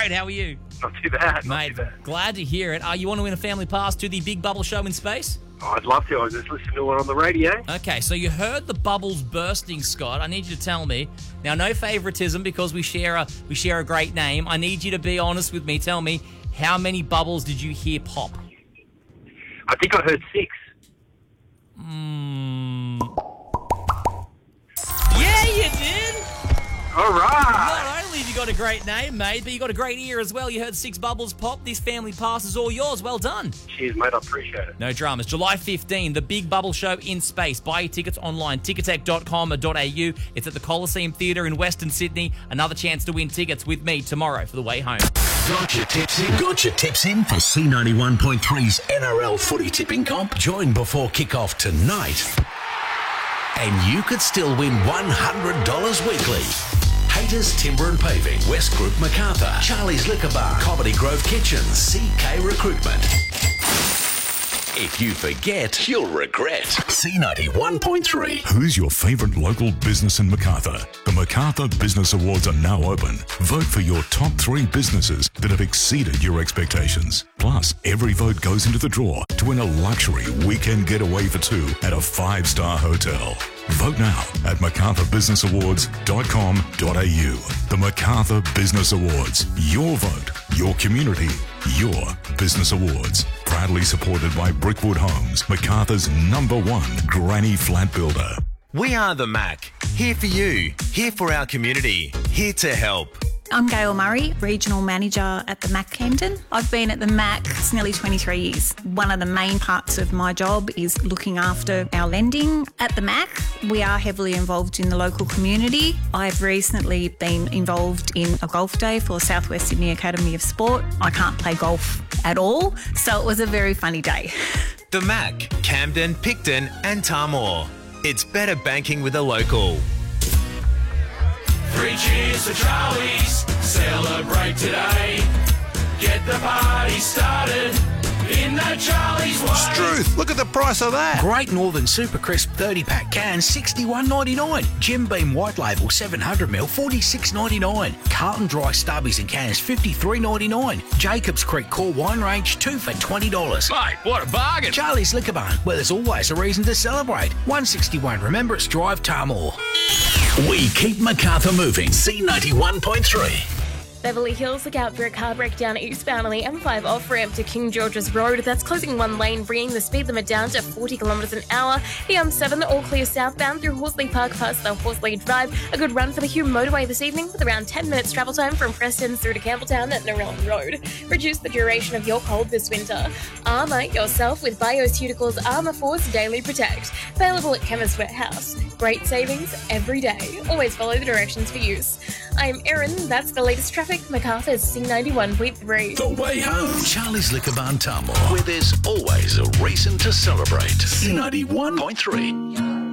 Jared, how are you? Not too bad, Mate, glad to hear it. You want to win a family pass to the Big Bubble Show in space? Oh, I'd love to. I was just listening to it on the radio. Okay, so you heard the bubbles bursting, Scott. I need you to tell me. Now, no favoritism because we share a great name. I need you to be honest with me. Tell me, how many bubbles did you hear pop? I think I heard 6. Yeah, you did. All right. Not only have you got a great name, mate, but you got a great ear as well. You heard 6 bubbles pop. This family pass is all yours. Well done. Cheers, mate. I appreciate it. No dramas. July 15, the Big Bubble Show in space. Buy your tickets online, ticketek.com.au. It's at the Coliseum Theatre in Western Sydney. Another chance to win tickets with me tomorrow for the way home. Got your tips in? Got your tips in for C91.3's NRL footy tipping comp? Join before kickoff tonight, and you could still win $100 weekly. Haters Timber and Paving, West Group Macarthur, Charlie's Liquor Bar, Comedy Grove Kitchens, CK Recruitment. If you forget, you'll regret. C91.3. Who's your favourite local business in Macarthur? The Macarthur Business Awards are now open. Vote for your top 3 businesses that have exceeded your expectations. Plus, every vote goes into the draw to win a luxury weekend getaway for 2 at a 5-star hotel. Vote now at macarthurbusinessawards.com.au. The Macarthur Business Awards. Your vote, your community, your business awards. Proudly supported by Brickwood Homes, Macarthur's #1 granny flat builder. We are the Mac. Here for you. Here for our community. Here to help. I'm Gail Murray, Regional Manager at the Mac Camden. I've been at the Mac for nearly 23 years. One of the main parts of my job is looking after our lending. At the Mac, we are heavily involved in the local community. I've recently been involved in a golf day for South West Sydney Academy of Sport. I can't play golf at all, so it was a very funny day. The Mac, Camden, Picton and Tamor. It's better banking with a local. 3 cheers to Charlie's, celebrate today. Get the party started in that Charlie's way. Struth, look at the price of that. Great Northern Super Crisp 30-pack can, $61.99. Jim Beam White Label 700ml, $46.99. Carlton Dry Stubbies and cans, $53.99. Jacobs Creek Core Wine Range, 2 for $20. Mate, what a bargain. Charlie's Liquor Barn, where there's always a reason to celebrate. 161 Remembrance Drive, Tamor. We keep Macarthur moving. C91.3. Beverly Hills, look out for a car breakdown eastbound on the M5 off-ramp to King George's Road. That's closing one lane, bringing the speed limit down to 40 kilometres an hour. The M7, all clear southbound through Horsley Park past the Horsley Drive. A good run for the Hume motorway this evening with around 10 minutes travel time from Preston through to Campbelltown at Narellan Road. Reduce the duration of your cold this winter. Armour yourself with Bioceuticals Armour Force Daily Protect. Available at Chemist Warehouse. Great savings every day. Always follow the directions for use. I'm Erin, that's the latest traffic. Macarthur's C91.3. The way home. Charlie's Liquor Barn, Tamor, where there's always a reason to celebrate. C91.3.